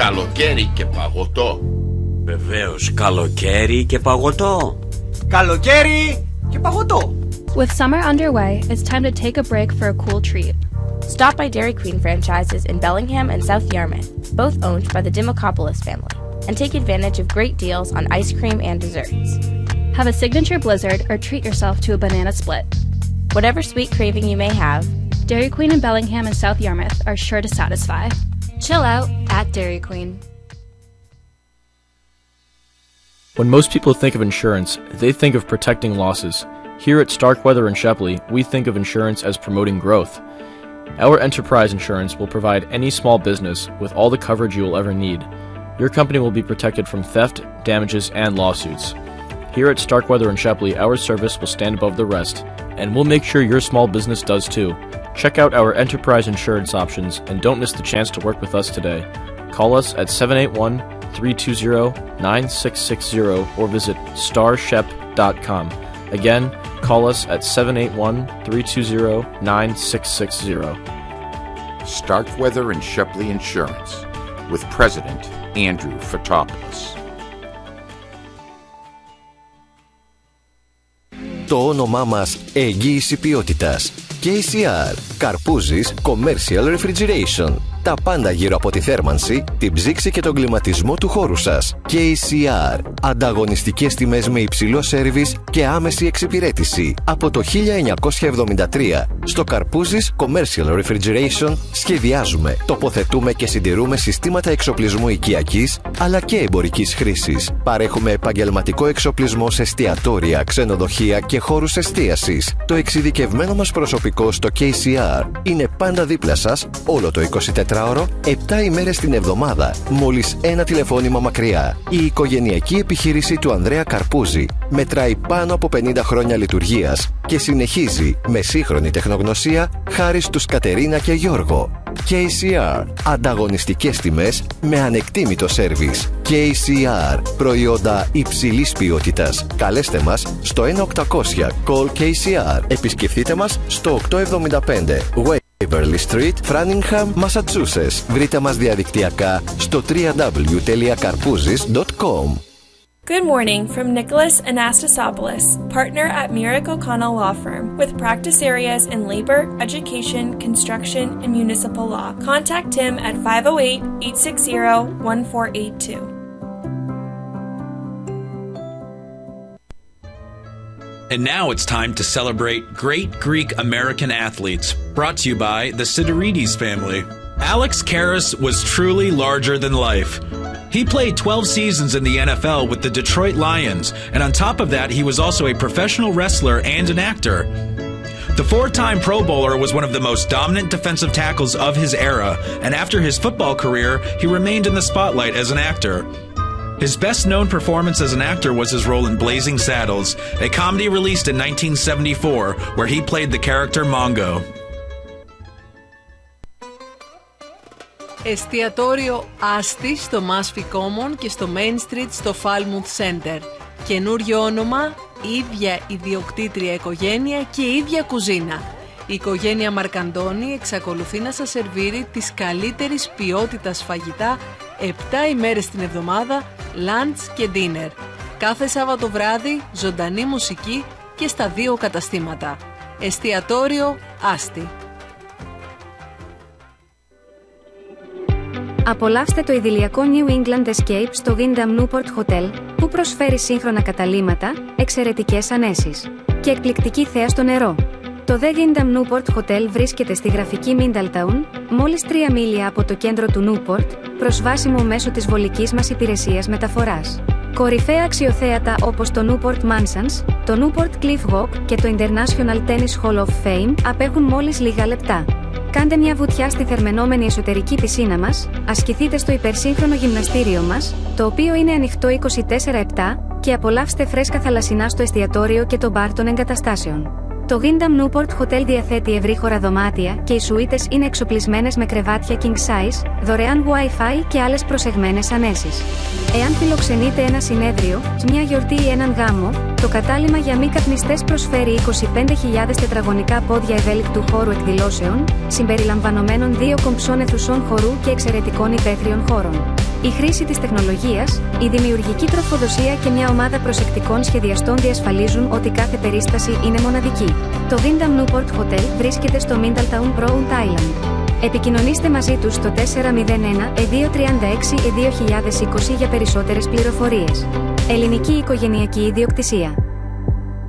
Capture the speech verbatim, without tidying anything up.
Καλοκαίρι και παγωτό. Βεβαίως, καλοκαίρι και παγωτό. Καλοκαίρι και παγωτό. With summer underway, it's time to take a break for a cool treat. Stop by Dairy Queen franchises in Bellingham and South Yarmouth, both owned by the Dimokopoulos family, and take advantage of great deals on ice cream and desserts. Have a signature blizzard or treat yourself to a banana split. Whatever sweet craving you may have, Dairy Queen in Bellingham and South Yarmouth are sure to satisfy. Chill out at Dairy Queen. When most people think of insurance, they think of protecting losses. Here at Starkweather and Shepley, we think of insurance as promoting growth. Our enterprise insurance will provide any small business with all the coverage you will ever need. Your company will be protected from theft, damages, and lawsuits. Here at Starkweather and Shepley, our service will stand above the rest, and we'll make sure your small business does too. Check out our enterprise insurance options and don't miss the chance to work with us today. Call us at seven eight one, three two zero, nine six six zero or visit star shep dot com. Again, call us at seven eight one, three two zero, nine six six zero. Starkweather and Shepley Insurance with President Andrew Fotopoulos. Το όνομά μας εγγύηση ποιότητας. κέι σι αρ, Καρπούζης Commercial Refrigeration. Τα πάντα γύρω από τη θέρμανση, την ψήξη και τον κλιματισμό του χώρου σας. κέι σι αρ. Ανταγωνιστικές τιμές με υψηλό σέρβις και άμεση εξυπηρέτηση. Από το χίλια εννιακόσια εβδομήντα τρία, στο Καρπούζης Commercial Refrigeration σχεδιάζουμε, τοποθετούμε και συντηρούμε συστήματα εξοπλισμού οικιακής αλλά και εμπορικής χρήσης. Παρέχουμε επαγγελματικό εξοπλισμό σε εστιατόρια, ξενοδοχεία και χώρους εστίασης. Το εξειδικευμένο μας προσωπικό στο κέι σι αρ είναι πάντα δίπλα σας όλο το εικοσιτετράωρο, επτά ημέρες την εβδομάδα, μόλις ένα τηλεφώνημα μακριά. Η οικογενειακή επιχείρηση του Ανδρέα Καρπούζη μετράει πάνω από πενήντα χρόνια λειτουργίας και συνεχίζει με σύγχρονη τεχνογνωσία χάρη στους Κατερίνα και Γιώργο. κέι σι αρ. Ανταγωνιστικές τιμές με ανεκτήμητο σέρβις. κέι σι αρ. Προϊόντα υψηλής ποιότητας. Καλέστε μας στο ένα οκτακόσια Call κέι σι αρ. Επισκεφτείτε μας στο οκτακόσια εβδομήντα πέντε Waverly Street, Framingham, Massachusetts. Βρείτε μας διαδικτυακά στο double-u double-u double-u τελεία καρπούζης τελεία com. Good morning from Nicholas Anastasopoulos, partner at Merrick O'Connell Law Firm, with practice areas in labor, education, construction, and municipal law. Contact him at five oh eight, eight six zero, one four eight two. And now it's time to celebrate great Greek American athletes, brought to you by the Sidorides family. Alex Karras was truly larger than life. He played twelve seasons in the N F L with the Detroit Lions, and on top of that, he was also a professional wrestler and an actor. The four-time Pro Bowler was one of the most dominant defensive tackles of his era, and after his football career, he remained in the spotlight as an actor. His best-known performance as an actor was his role in Blazing Saddles, a comedy released in nineteen seventy-four, where he played the character Mongo. Εστιατόριο Άστη στο Mashpee Common και στο Main Street στο Falmouth Center. Καινούριο όνομα, ίδια ιδιοκτήτρια οικογένεια και ίδια κουζίνα. Η οικογένεια Μαρκαντώνη εξακολουθεί να σας σερβίρει της καλύτερης ποιότητας φαγητά επτά ημέρες την εβδομάδα, lunch και dinner. Κάθε Σάββατο βράδυ, ζωντανή μουσική και στα δύο καταστήματα. Εστιατόριο Άστη. Απολαύστε το idyllico New England Escape στο Wyndham Newport Hotel, που προσφέρει σύγχρονα καταλύματα, εξαιρετικές ανέσεις και εκπληκτική θέα στο νερό. Το The Wyndham Newport Hotel βρίσκεται στη γραφική Middletown, μόλις τρία μίλια από το κέντρο του Newport, προσβάσιμο μέσω της βολικής μας υπηρεσίας μεταφοράς. Κορυφαία αξιοθέατα όπως το Newport Mansions, το Newport Cliff Walk και το International Tennis Hall of Fame απέχουν μόλις λίγα λεπτά. Κάντε μια βουτιά στη θερμαινόμενη εσωτερική πισίνα μας, ασκηθείτε στο υπερσύγχρονο γυμναστήριο μας, το οποίο είναι ανοιχτό είκοσι τέσσερα επτά, και απολαύστε φρέσκα θαλασσινά στο εστιατόριο και το μπαρ των εγκαταστάσεων. Το Wyndham Newport Hotel διαθέτει ευρύχωρα δωμάτια και οι σουίτες είναι εξοπλισμένες με κρεβάτια king size, δωρεάν Wi-Fi και άλλες προσεγμένες ανέσεις. Εάν φιλοξενείτε ένα συνέδριο, μια γιορτή ή έναν γάμο, το κατάλημα για μη καπνιστές προσφέρει είκοσι πέντε χιλιάδες τετραγωνικά πόδια ευέλικτου χώρου εκδηλώσεων, συμπεριλαμβανομένων δύο κομψών αιθουσών χορού και εξαιρετικών υπαίθριων χώρων. Η χρήση της τεχνολογίας, η δημιουργική τροφοδοσία και μια ομάδα προσεκτικών σχεδιαστών διασφαλίζουν ότι κάθε περίσταση είναι μοναδική. Το Wyndham Newport Hotel βρίσκεται στο Middletown, Rhode Island. Επικοινωνήστε μαζί τους στο τέσσερα μηδέν ένα δύο τρία έξι δύο χιλιάδες είκοσι για περισσότερες πληροφορίες. Ελληνική οικογενειακή ιδιοκτησία.